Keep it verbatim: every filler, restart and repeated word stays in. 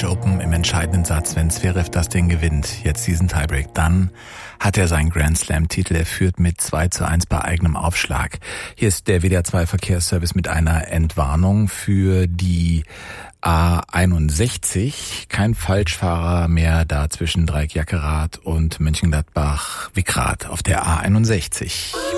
Open im entscheidenden Satz, wenn Zverev das Ding gewinnt, jetzt diesen Tiebreak, dann hat er seinen Grand Slam-Titel. Er führt mit zwei zu eins bei eigenem Aufschlag. Hier ist der W D R zwei Verkehrsservice mit einer Entwarnung für die A einundsechzig. Kein Falschfahrer mehr da zwischen Dreieck-Jackerath und Mönchengladbach-Wickrath auf der A einundsechzig.